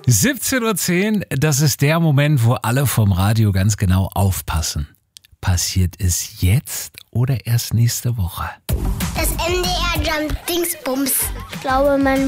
17:10 Uhr, das ist der Moment, wo alle vom Radio ganz genau aufpassen. Passiert es jetzt oder erst nächste Woche? Das MDR Jump Dingsbums. Ich glaube, man